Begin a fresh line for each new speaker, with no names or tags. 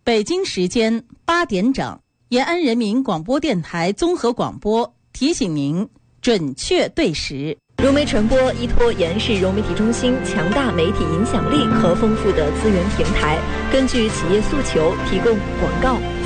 北京时间8点整，延安人民广播电台综合广播提醒您准确对时。
融媒传播依托延世融媒体中心强大媒体影响力和丰富的资源平台，根据企业诉求提供广告、